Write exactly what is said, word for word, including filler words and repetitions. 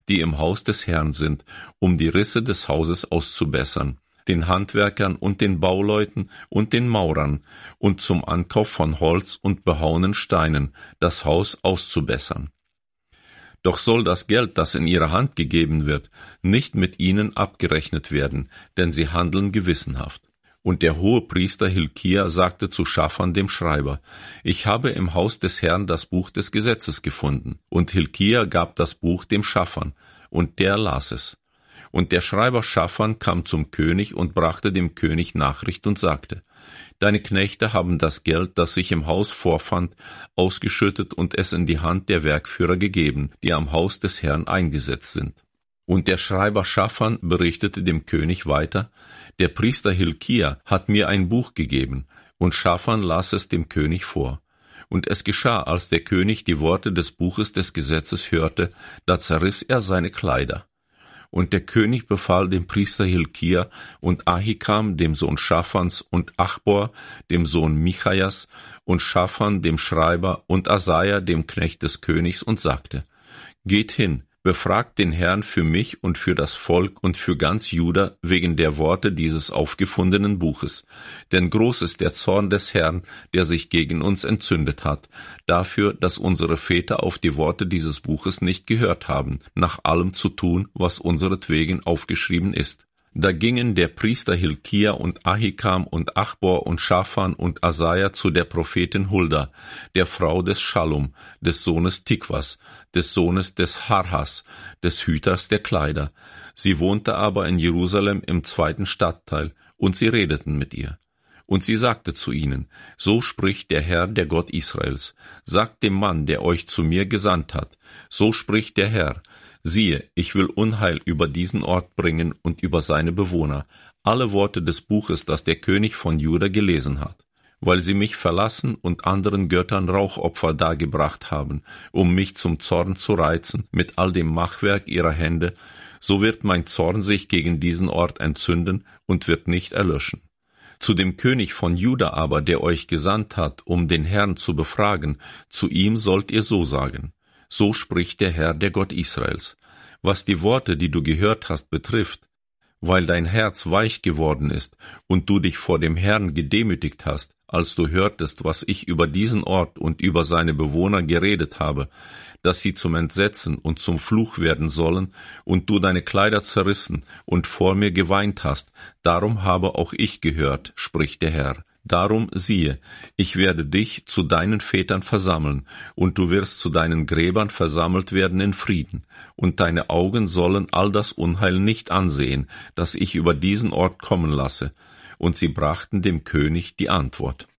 die im Haus des Herrn sind, um die Risse des Hauses auszubessern, den Handwerkern und den Bauleuten und den Maurern und zum Ankauf von Holz und behauenen Steinen das Haus auszubessern. Doch soll das Geld, das in ihre Hand gegeben wird, nicht mit ihnen abgerechnet werden, denn sie handeln gewissenhaft. Und der Hohepriester Hilkia sagte zu Schaffan dem Schreiber: Ich habe im Haus des Herrn das Buch des Gesetzes gefunden. Und Hilkia gab das Buch dem Schaffan, und der las es. Und der Schreiber Schaffan kam zum König und brachte dem König Nachricht und sagte: Deine Knechte haben das Geld, das sich im Haus vorfand, ausgeschüttet und es in die Hand der Werkführer gegeben, die am Haus des Herrn eingesetzt sind. Und der Schreiber Schaffan berichtete dem König weiter: Der Priester Hilkia hat mir ein Buch gegeben, und Schaffan las es dem König vor. Und es geschah, als der König die Worte des Buches des Gesetzes hörte, da zerriss er seine Kleider. Und der König befahl dem Priester Hilkia und Ahikam, dem Sohn Schaffans, und Achbor, dem Sohn Michaias, und Schaffan, dem Schreiber, und Asaja, dem Knecht des Königs, und sagte: Geht hin, befragt den Herrn für mich und für das Volk und für ganz Juda wegen der Worte dieses aufgefundenen Buches. Denn groß ist der Zorn des Herrn, der sich gegen uns entzündet hat, dafür, dass unsere Väter auf die Worte dieses Buches nicht gehört haben, nach allem zu tun, was unseretwegen aufgeschrieben ist. Da gingen der Priester Hilkia und Ahikam und Achbor und Schaffan und Asaja zu der Prophetin Hulda, der Frau des Schallum, des Sohnes Tikwas, des Sohnes des Harhas, des Hüters der Kleider. Sie wohnte aber in Jerusalem im zweiten Stadtteil, und sie redeten mit ihr. Und sie sagte zu ihnen: So spricht der Herr, der Gott Israels: Sagt dem Mann, der euch zu mir gesandt hat: So spricht der Herr: Siehe, ich will Unheil über diesen Ort bringen und über seine Bewohner, alle Worte des Buches, das der König von Juda gelesen hat. Weil sie mich verlassen und anderen Göttern Rauchopfer dargebracht haben, um mich zum Zorn zu reizen mit all dem Machwerk ihrer Hände, so wird mein Zorn sich gegen diesen Ort entzünden und wird nicht erlöschen. Zu dem König von Juda aber, der euch gesandt hat, um den Herrn zu befragen, zu ihm sollt ihr so sagen: So spricht der Herr, der Gott Israels: Was die Worte, die du gehört hast, betrifft, weil dein Herz weich geworden ist und du dich vor dem Herrn gedemütigt hast, als du hörtest, was ich über diesen Ort und über seine Bewohner geredet habe, dass sie zum Entsetzen und zum Fluch werden sollen, und du deine Kleider zerrissen und vor mir geweint hast, darum habe auch ich gehört, spricht der Herr. Darum siehe, ich werde dich zu deinen Vätern versammeln, und du wirst zu deinen Gräbern versammelt werden in Frieden, und deine Augen sollen all das Unheil nicht ansehen, das ich über diesen Ort kommen lasse. Und sie brachten dem König die Antwort.